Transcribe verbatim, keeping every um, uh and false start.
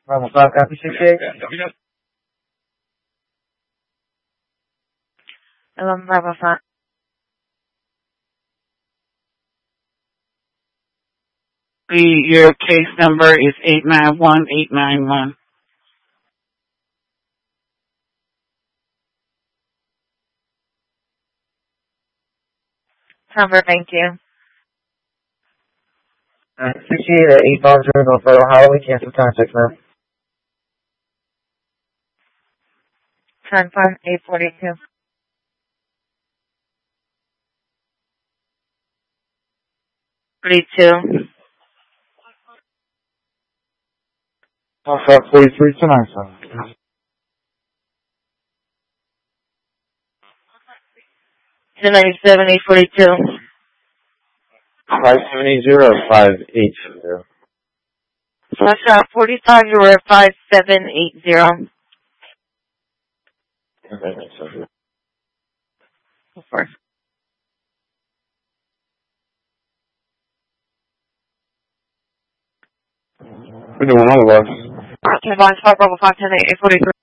Bravo five, copy sixty-eight. eleven Bravo five. Your case number is eight nine one eight nine one. Cover, thank you. Alright, sixty-eight at eight five zero North Federal Highway, cancel contact, ma'am. ten five eight forty-two. forty-two. Five forty-three tonight, sir. two ninety-seven eight forty-two. Five seventy zero five eight zero. Flash out forty-five, you were five seven eight zero. Four. We're doing all of us. Okay, Bond five Bravo five ten eight forty-three.